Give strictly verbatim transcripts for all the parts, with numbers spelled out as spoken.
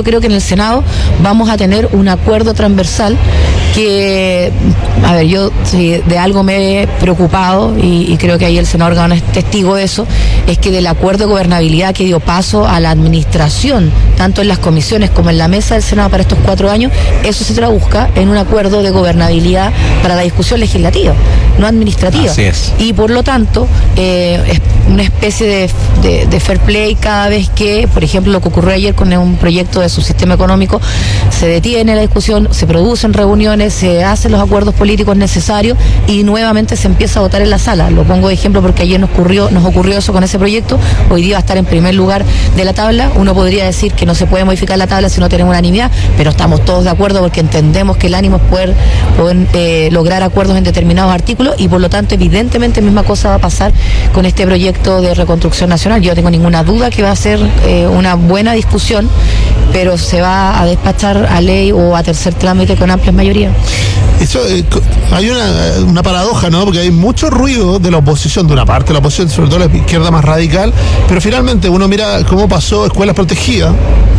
creo que en el Senado vamos a tener un acuerdo transversal que, a ver, yo si de algo me he preocupado y, y creo que ahí el senador Gaona es testigo de eso, es que del acuerdo de gobernabilidad que dio paso a la administración, tanto en las comisiones como en la mesa del Senado para estos cuatro años, eso se traduzca en un acuerdo de gobernabilidad para la discusión legislativa, no administrativa. Así es. Y por lo tanto, eh, es una especie de, de, de fair play cada vez que, por ejemplo, lo que ocurrió ayer con un proyecto de su sistema económico, se detiene la discusión, se producen reuniones, se hacen los acuerdos políticos necesarios y nuevamente se empieza a votar en la sala. Lo pongo de ejemplo porque ayer nos ocurrió, nos ocurrió eso con ese proyecto, hoy día va a estar en primer lugar de la tabla. Uno podría decir que no se puede modificar la tabla si no tenemos unanimidad, pero estamos todos de acuerdo porque entendemos que el ánimo es poder, poder eh, lograr acuerdos en determinados artículos y por lo tanto evidentemente misma cosa va a pasar con este proyecto de reconstrucción nacional. Yo no tengo ninguna duda que va a ser eh, una buena discusión, pero se va a despachar a ley o a tercer trámite con amplias mayorías. Eso, eh, hay una, una paradoja, ¿no? Porque hay mucho ruido de la oposición, de una parte de la oposición, sobre todo la izquierda más radical, pero finalmente uno mira cómo pasó escuelas protegidas,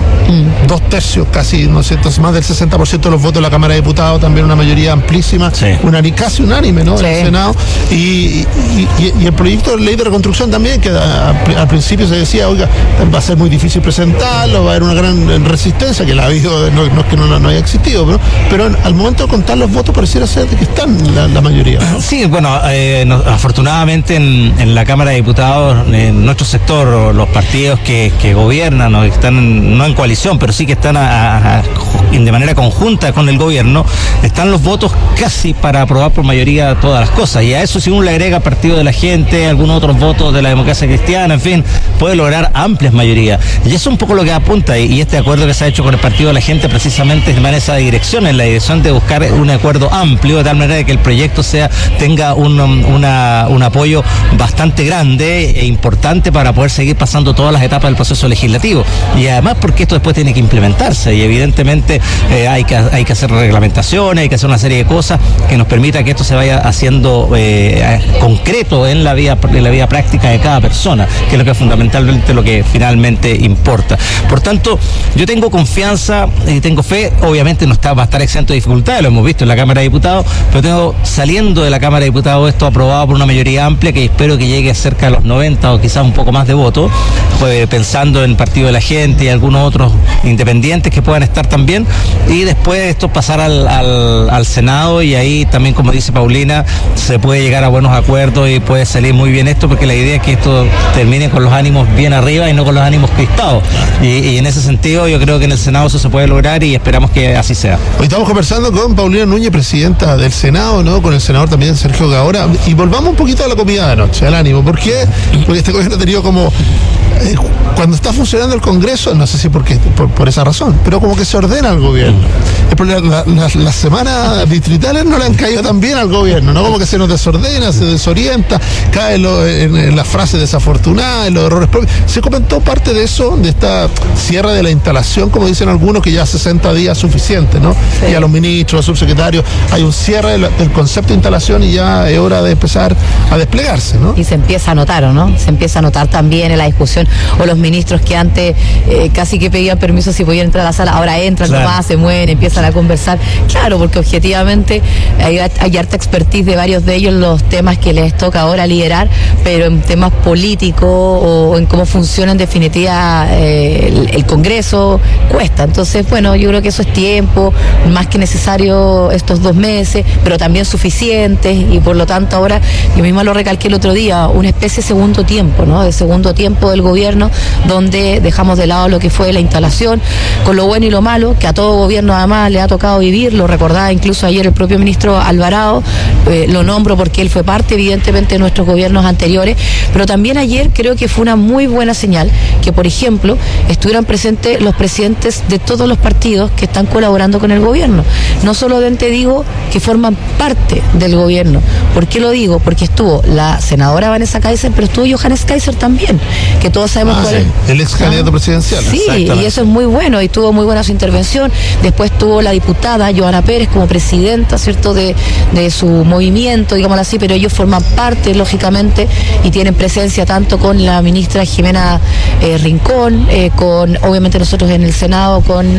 mm. dos tercios, casi, no sé, entonces más del sesenta por ciento de los votos de la Cámara de Diputados, también una mayoría amplísima, sí. una, casi unánime, ¿no? Sí. En el Senado, y, y, y, y el proyecto de ley de reconstrucción también, que a, a, al principio se decía, oiga, va a ser muy difícil presentarlo, va a haber una gran resistencia, que la ha habido, no, no es que no, no haya existido, pero, pero al momento de contar los votos pareciera ser de que están la, la mayoría, ¿no? Sí, bueno, eh, no, afortunadamente en, en la Cámara de Diputados, en nuestro sector, los partidos que, que gobiernan o que están no en coalición, pero sí que están a, a, a, de manera conjunta con el gobierno, están los votos casi para aprobar por mayoría todas las cosas, y a eso si uno le agrega Partido de la Gente, algunos otros votos de la Democracia Cristiana, en fin, puede lograr amplias mayorías, y eso es un poco lo que apunta, y, y este acuerdo que se ha hecho con el Partido de la Gente precisamente va en esa dirección, en la dirección de buscar un acuerdo amplio, de tal manera de que el proyecto sea tenga un, una, un apoyo bastante grande e importante para poder seguir pasando todas las etapas del proceso legislativo, y además porque esto después tiene que implementarse, y evidentemente eh, hay que hay que hacer reglamentaciones, hay que hacer una serie de cosas que nos permita que esto se vaya haciendo eh, concreto en la vida en la vida práctica de cada persona, que es lo que es fundamentalmente lo que finalmente importa. Por tanto, yo tengo confianza y tengo fe, obviamente no está, va a estar exento de dificultades, lo hemos visto en la Cámara de Diputados, pero tengo saliendo de la Cámara de Diputados esto aprobado por una mayoría amplia que espero que llegue a cerca de los noventa o quizás un poco más de votos, pues, pensando en Partido de la Gente y algunos otros independientes que puedan estar también, y después esto pasar al, al, al Senado, y ahí también, como dice Paulina, se puede llegar a buenos acuerdos y puede salir muy bien esto, porque la idea es que esto termine con los ánimos bien arriba y no con los ánimos crispados, y, y en ese sentido yo creo que en el Senado eso se puede lograr y esperamos que así sea. Hoy estamos conversando con Paulina Núñez, presidenta del Senado, ¿no? Con el senador también Sergio Gaona, y volvamos un poquito a la comida de anoche, al ánimo. ¿Por qué? Porque este gobierno ha tenido como eh, cuando está funcionando el Congreso, no sé si por qué, por, por esa razón, pero como que se ordena el gobierno. Las la, la, la semanas distritales no le han caído tan bien al gobierno, ¿no? Como que se nos desordena, se desorienta, cae lo, en, en las frases desafortunadas, en los errores propios. Se comentó parte de eso, de esta cierre de la instalación, como dicen algunos, que ya sesenta días es suficiente, ¿no? Sí. Y a los ministros, los subsecretarios, hay un cierre del, del concepto de instalación y ya es hora de empezar a desplegarse, ¿no? Y se empieza a notar, ¿o no? Se empieza a notar también en la discusión, o los ministros que antes eh, casi que pedían permiso si podían entrar a la sala, ahora entran, claro, nomás, se mueven, empiezan a conversar. Claro, porque objetivamente hay, hay harta expertise de varios de ellos, los temas que les toca ahora liderar, pero en temas políticos o en cómo funciona en definitiva eh, el, el Congreso, cuesta. Entonces, bueno, yo creo que eso es tiempo, más que necesario estos dos meses, pero también suficientes, y por lo tanto ahora, yo misma lo recalqué el otro día, una especie de segundo tiempo, ¿no? De segundo tiempo del gobierno, donde dejamos de lado lo que fue la instalación, con lo bueno y lo malo, que a todo gobierno además le ha tocado vivir, lo recordaba incluso ayer el propio ministro Alvarado, eh, lo nombro porque él fue parte evidentemente de nuestros gobiernos anteriores, pero también ayer creo que fue una muy buena señal que, por ejemplo, estuvieran presentes los presidentes de todos los partidos que están colaborando con el gobierno, no solamente digo que forman parte del gobierno. ¿Por qué lo digo? Porque estuvo la senadora Vanessa Kaiser, pero estuvo Johannes Kaiser también, que todos sabemos ah, cuál sí. es. El ex candidato ah, presidencial. Sí, y eso es muy bueno, y tuvo muy buena su intervención. Después tuvo la diputada Joana Pérez como presidenta, ¿cierto?, de, de su movimiento, digámoslo así, pero ellos forman parte, lógicamente, y tienen presencia tanto con la ministra Jimena eh, Rincón, eh, con, obviamente nosotros en el Senado, con